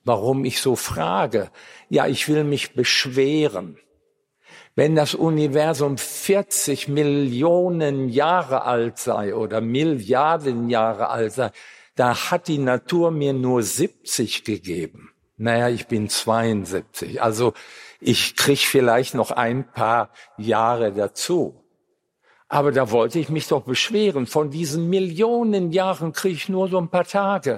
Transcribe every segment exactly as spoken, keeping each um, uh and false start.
Warum ich so frage? Ja, ich will mich beschweren. Wenn das Universum vierzig Millionen Jahre alt sei oder Milliarden Jahre alt sei, da hat die Natur mir nur siebzig gegeben. Naja, ich bin zweiundsiebzig, also ich krieg vielleicht noch ein paar Jahre dazu. Aber da wollte ich mich doch beschweren. Von diesen Millionen Jahren kriege ich nur so ein paar Tage.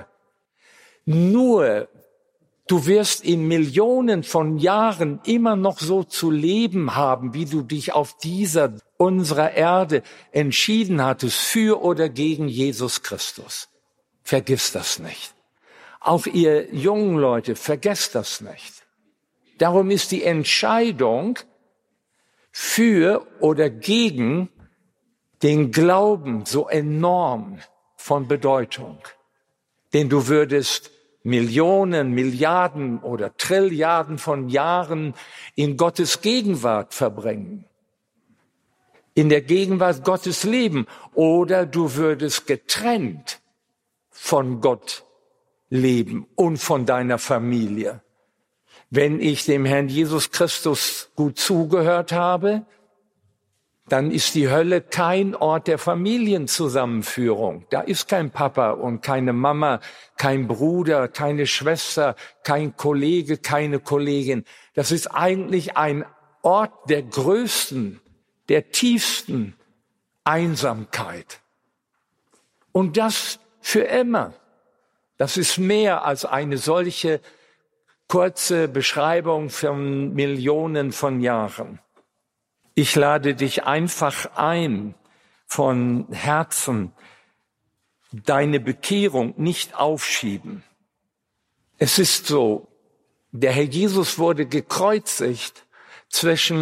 Nur, du wirst in Millionen von Jahren immer noch so zu leben haben, wie du dich auf dieser, unserer Erde entschieden hattest, für oder gegen Jesus Christus. Vergiss das nicht. Auch ihr jungen Leute, vergesst das nicht. Darum ist die Entscheidung für oder gegen den Glauben so enorm von Bedeutung. Denn du würdest Millionen, Milliarden oder Trilliarden von Jahren in Gottes Gegenwart verbringen. In der Gegenwart Gottes leben. Oder du würdest getrennt von Gott leben und von deiner Familie. Wenn ich dem Herrn Jesus Christus gut zugehört habe, dann ist die Hölle kein Ort der Familienzusammenführung. Da ist kein Papa und keine Mama, kein Bruder, keine Schwester, kein Kollege, keine Kollegin. Das ist eigentlich ein Ort der größten, der tiefsten Einsamkeit. Und das für immer. Das ist mehr als eine solche kurze Beschreibung von Millionen von Jahren. Ich lade dich einfach ein, von Herzen deine Bekehrung nicht aufschieben. Es ist so, der Herr Jesus wurde gekreuzigt zwischen